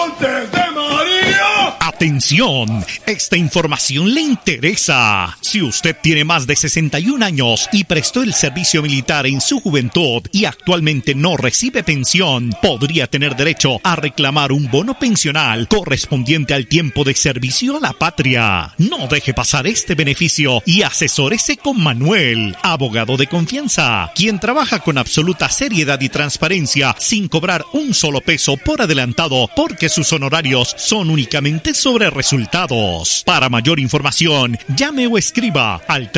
Desde María. Atención, esta información le interesa. Si usted tiene más de 61 años y prestó el servicio militar en su juventud y actualmente no recibe pensión, podría tener derecho a reclamar un bono pensional correspondiente al tiempo de servicio a la patria. No deje pasar este beneficio y asesórese con Manuel, abogado de confianza, quien trabaja con absoluta seriedad y transparencia sin cobrar un solo peso por adelantado, porque sus honorarios son únicamente sobre resultados. Para mayor información, llame o escriba al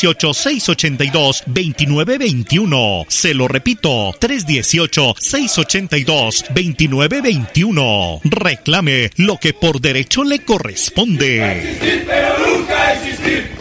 318-682-2921. Se lo repito, 318-682-2921. Reclame lo que por derecho le corresponde. Existir, pero nunca existir.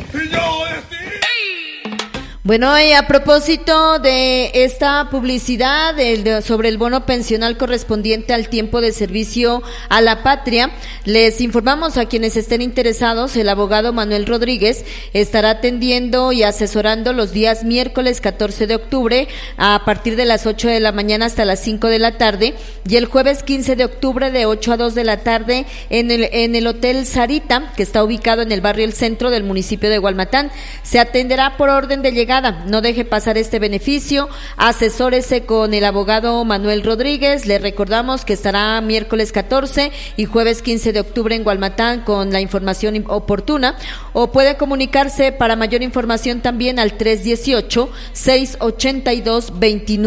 Bueno, y a propósito de esta publicidad sobre el bono pensional correspondiente al tiempo de servicio a la patria, les informamos a quienes estén interesados, el abogado Manuel Rodríguez estará atendiendo y asesorando los días miércoles 14 de octubre a partir de las 8 de la mañana hasta las 5 de la tarde y el jueves 15 de octubre de 8 a 2 de la tarde en el Hotel Sarita, que está ubicado en el barrio El Centro del municipio de Gualmatán. Se atenderá por orden de llegada. No deje pasar este beneficio, asesórese con el abogado Manuel Rodríguez. Le recordamos que estará miércoles 14 y jueves 15 de octubre en Gualmatán con la información oportuna, o puede comunicarse para mayor información también al 318-682-29